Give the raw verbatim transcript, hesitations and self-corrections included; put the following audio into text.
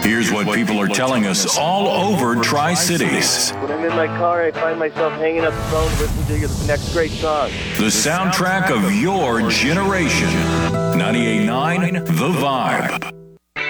Here's what people are telling us all over Tri-Cities. When I'm in my car, I find myself hanging up the phone listening to the next great song. The soundtrack of your generation. ninety-eight point nine The Vibe.